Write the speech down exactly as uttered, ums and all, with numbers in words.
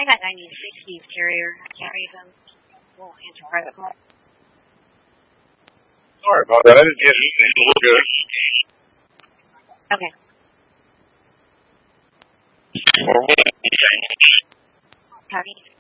I got ninety-six Steve Carrier. I can't read them. We'll answer private call. Sorry about that. I didn't get anything. We're good. Okay. Or what? Copy.